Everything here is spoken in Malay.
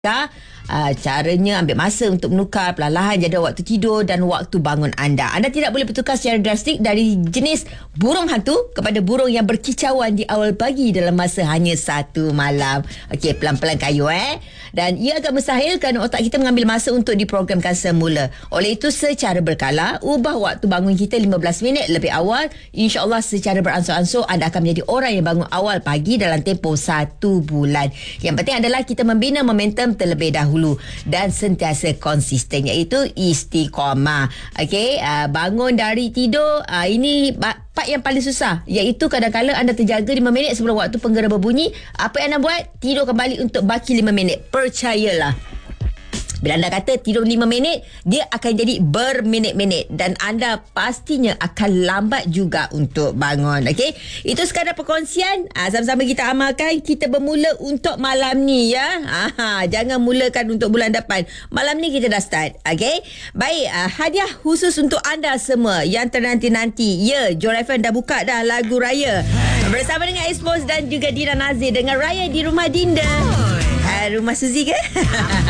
Caranya ambil masa untuk menukar perlahan-lahan jadual waktu tidur dan waktu bangun anda. Anda tidak boleh bertukar secara drastik dari jenis burung hantu kepada burung yang berkicauan di awal pagi dalam masa hanya satu malam. Okey, pelan-pelan kayu Dan ia agak mustahil kerana otak kita mengambil masa untuk diprogramkan semula. Oleh itu, secara berkala, ubah waktu bangun kita 15 minit lebih awal. InsyaAllah secara beransur-ansur anda akan menjadi orang yang bangun awal pagi dalam tempoh 1 bulan. Yang penting adalah kita membina momentum terlebih dahulu dan sentiasa konsisten, iaitu istiqamah. Okey, bangun dari tidur, ini part yang paling susah, iaitu kadang-kadang anda terjaga 5 minit sebelum waktu penggera berbunyi. Apa yang anda buat? Tidur kembali untuk baki 5 minit. Percayalah, bila anda kata tidur 5 minit, dia akan jadi berminit-minit dan anda pastinya akan lambat juga untuk bangun. Okey, itu sekadar perkongsian. Sama-sama kita amalkan. Kita bermula untuk malam ni ya. Jangan mulakan untuk bulan depan. Malam ni kita dah start. Okey, baik. Hadiah khusus untuk anda semua yang ternanti-nanti. Ya, Joy FM dah buka dah lagu raya bersama dengan Expose dan juga Dina Nazir dengan Raya di Rumah Dinda. Rumah Suzy ke?